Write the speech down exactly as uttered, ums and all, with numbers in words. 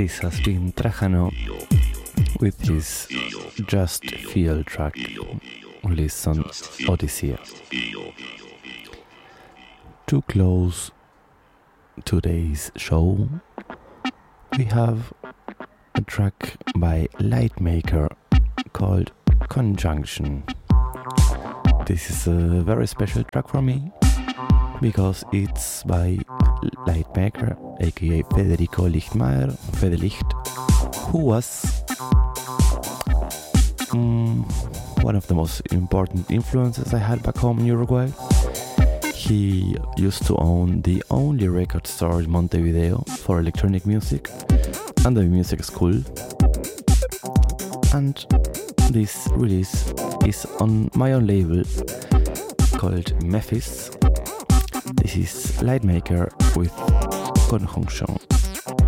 This has been Trajano with his Just Feel track released on Odyssey. To close today's show, we have a track by Lightmaker called Conjunction. This is a very special track for me because it's by Lightmaker, aka Federico Lichtmeier, Fede Licht, who was um, one of the most important influences I had back home in Uruguay. He used to own the only record store in Montevideo for electronic music and the music school. And this release is on my own label called Memphis. This is Lightmaker with Conjunction.